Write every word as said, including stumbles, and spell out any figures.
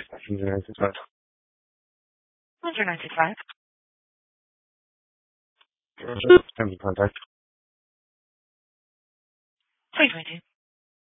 nine six five. Roger, nine six five. Time to contact. twenty twenty-two.